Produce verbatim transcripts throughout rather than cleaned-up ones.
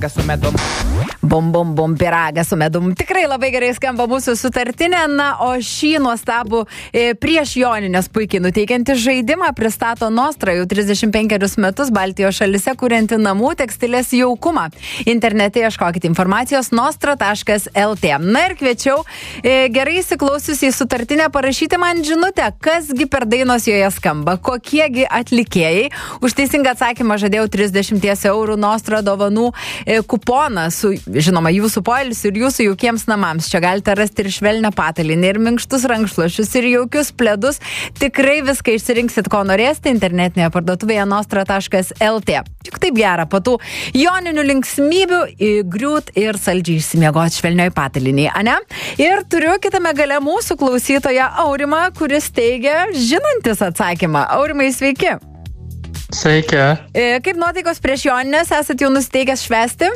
su medum. Bum, bum, bum, piragas su medum. Tikrai labai gerai skamba mūsų sutartinė, na, o šį nuostabų e, prieš Joninės puikiai nuteikiantį žaidimą pristato Nostra jau trisdešimt penkerius metus Baltijos šalise kurianti namų tekstilės jaukumą. Internete ieškokite informacijos nostra taškas el tė. Na ir kviečiau e, gerai įsiklausius į sutartinę parašyti man žinutę, kasgi per dainos joje skamba, kokiegi atlikėjai. Už teisingą atsakymą žadėjau trisdešimt eurų Nostra dovanų e, kuponą su, žinoma, jūsų poilsiu ir jūsų jaukiems namams. Čia galite rasti ir švelnią patalynę, ir minkštus rankšluosčius, ir jaukius pledus. Tikrai viską išsirinksit, ko norėsite internetinėje parduotuvėje nostra taškas el tė. Juk taip gera, po tų joninių linksmybių įgriūt ir saldžiai išsimiegoti švelnioj patalynėje, ane? Ir turiu kitame gale mūsų klausytoją Aurimą, kuris teigia žinantis atsakymą. Aurimai, sveiki. Sveiki. Kaip nuotaikos prieš Jonines, esat jau nusiteikęs švęsti?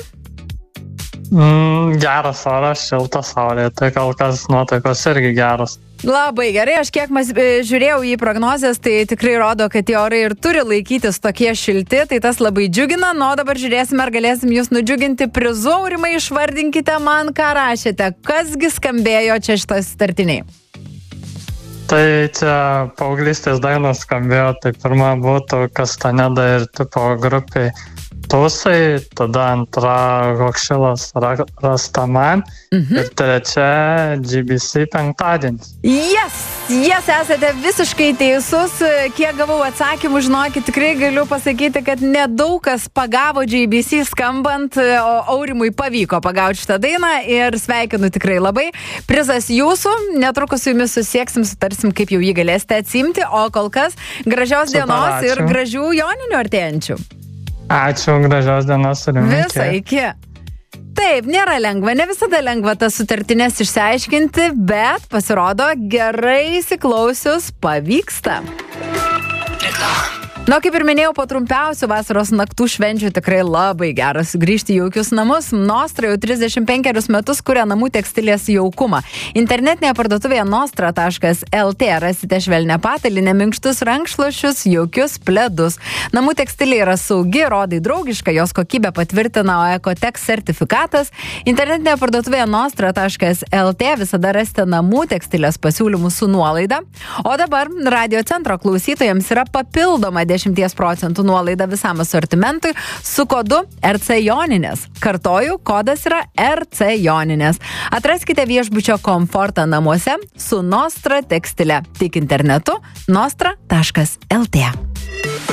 Mm, geras oras, šilta saulė, tai kol kas nuotaikos irgi geros. Labai gerai, aš kiek mas, e, žiūrėjau į prognozes, tai tikrai rodo, kad tie orai ir turi laikytis tokie šilti, tai tas labai džiugina. Nu, o dabar žiūrėsime, ar galėsim jūs nudžiuginti prizu. Aurimai, išvardinkite man, ką rašėte. Kasgi skambėjo čia šitas startiniai? Tai čia paauglystės dainos skambėjo, tai pirma būtų Kastaneda ir tipo grupiai Tūsai, tada antra Hokšilas Rastaman mhm. ir trečia dži bi si penktadienis. Yes, yes, esate visiškai teisus. Kiek gavau atsakymų, žinokit, tikrai galiu pasakyti, kad nedaug kas pagavo dži bi si skambant, o Aurimui pavyko pagauti šitą dainą ir sveikinu tikrai labai. Prizas jūsų, netrukus su jumis susieksim, sutarsim, kaip jau jį galėsite atsimti, o kol kas gražios Super, dienos ačiū. Ir gražių joninių artėjančių. Ačiū, gražios dienos ir jums. Visą iki. Taip, nėra lengva, ne visada lengva tas sutartinės išsiaiškinti, bet pasirodo gerai įsiklausius pavyksta. Na, kaip ir minėjau, po trumpiausių vasaros naktų švenčių tikrai labai geras grįžti į jaukius namus. Nostra jau trisdešimt penkerius metus kuria namų tekstilės jaukumą. Internetinėje parduotuvėje nostra taškas el tė rasite švelnią patalynę, minkštus rankšluosčius, jaukius pledus. Namų tekstilė yra saugi, rodai draugiška, jos kokybę patvirtina Oekotex sertifikatas. Internetinėje parduotuvėje nostra taškas el tė visada rasite namų tekstilės pasiūlymų su nuolaida. O dabar Radio Centro klausytojams yra papildoma dešimties procentų nuolaida visam asortimentui su kodu er cė Joninės. Kartoju, kodas yra er cė Joninės. Atraskite viešbučio komfortą namuose su Nostra tekstile. Tik internetu nostra taškas el tė.